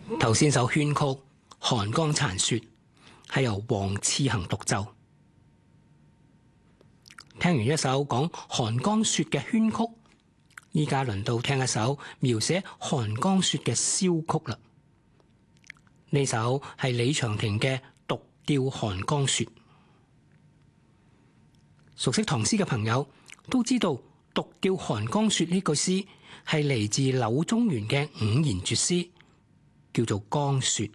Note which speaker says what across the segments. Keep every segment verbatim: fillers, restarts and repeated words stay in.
Speaker 1: 頭先首勸曲《寒江殘雪》係由黃次行獨奏。聽完一首講寒江雪嘅勸曲，依家輪到聽一首描寫寒江雪嘅簫曲啦。呢首係李長廷嘅《獨釣寒江雪》。熟悉唐詩嘅朋友都知道，《獨釣寒江雪》呢句詩係嚟自柳宗元嘅五言絕詩，叫做《江雪》。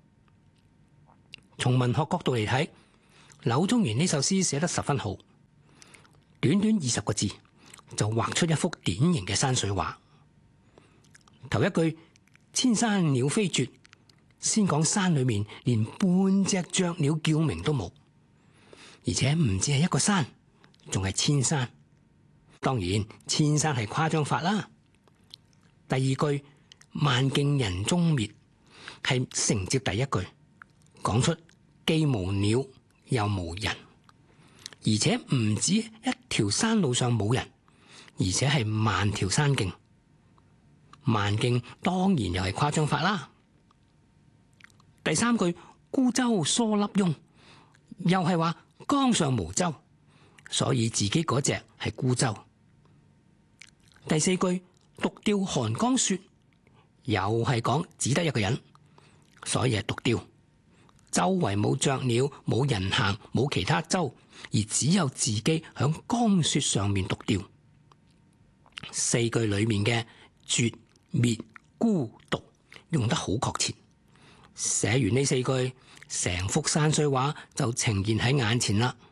Speaker 1: 從文學角度嚟睇，柳宗元呢首詩寫得十分好，短短二十個字就畫出一幅典型嘅山水畫。頭一句千山鳥飛絕，先講山裏面連半隻雀鳥叫鳴都冇，而且唔止係一個山，仲係千山。當然千山係誇張法啦。第二句萬徑人蹤滅，係承接第一句，講出既無鳥又無人，而且唔止一條山路上冇人，而且係萬條山徑。萬徑當然又係誇張法啦。第三句孤舟蓑笠翁，又係話江上無舟，所以自己嗰隻係孤舟。第四句獨釣寒江雪，又係講只得一個人，所以係獨釣。周圍冇雀鳥，冇人行，冇其他舟，而只有自己響江雪上面獨釣。四句裏面嘅絕、滅、孤、獨用得好確切。寫完呢四句，成幅山水畫就呈現喺眼前啦。